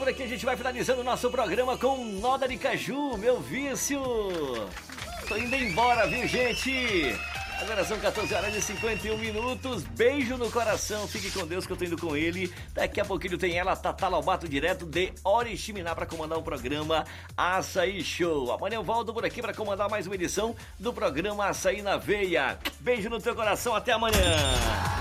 por aqui a gente vai finalizando o nosso programa com Noda de Caju, meu vício. Tô indo embora, viu, gente? Agora são 14 horas e 51 minutos. Beijo no coração. Fique com Deus que eu tô indo com ele. Daqui a pouquinho tem ela, Tatá Lobato, direto de Oriximiná, para comandar o programa Açaí Show. Amanhã eu volto por aqui para comandar mais uma edição do programa Açaí na Veia. Beijo no teu coração. Até amanhã.